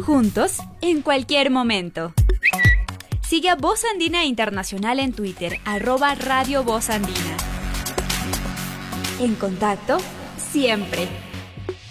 juntos en cualquier momento. Sigue a Voz Andina Internacional en Twitter, @Radio Voz Andina. En contacto siempre.